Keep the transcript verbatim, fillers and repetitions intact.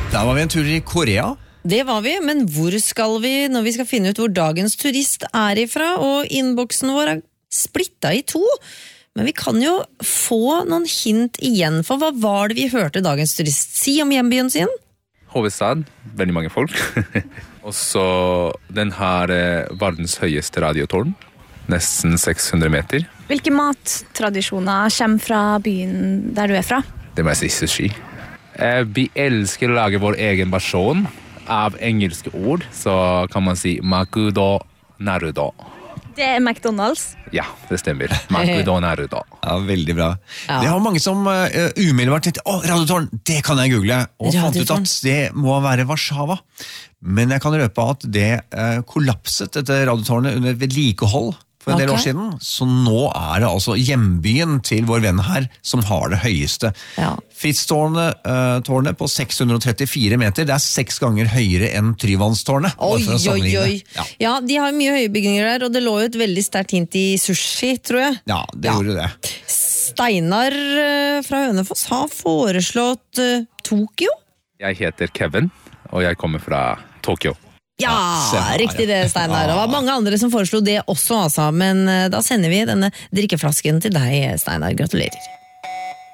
Der var vi en tur i Korea. Det var vi, men hvor skal vi når vi skal finne ut hvor dagens turist er ifra, og innboksen vår er splittet i to. Men vi kan jo få noen hint igjen, for hva var det vi hørte dagens turist si om hjembyen sin? Hovedstad, veldig mange folk. Og så den har verdens høyeste radiotårn, nesten seks hundre meter. Hvilke mattradisjoner kommer fra byen der du er fra? Det må jeg si sushi. Eh, vi elsker å lage vår egen versjon av engelske ord, så kan man si Makudo Naruto. Det er McDonald's. Ja, det stemmer. Makudo Naruto. Ja, veldig bra. Ja. Det har mange som uh, umiddelbart tenkte, å, radiotårn, det kan jeg google, og fant ut at det må være Warszawa. Men jeg kan røpe at det uh, kollapset dette radiotårnet under vedlikehold for en del Ok. år siden, så nå er det altså hjembyen til vår venn her som har det høyeste. Ja. Fritz-tårnet uh, tårnet på seks hundre og trettifire meter, det er seks ganger høyere enn Tryvannstårnet. bare Oi, for å oi, sammenligne. oi. Ja. Ja, de har mye høye bygninger der, og det lå jo et veldig sterkt hint i sushi, tror jeg. Ja, det Ja. gjorde det. Steinar eh, fra Hønefoss har foreslått eh, Tokyo. Jeg heter Kevin, og jeg kommer fra Tokyo. Ja, se her, riktig det, Steinar. Det var mange andre som foreslo det også, altså. Men eh, da sender vi denne drikkeflasken til deg, Steinar. Gratulerer.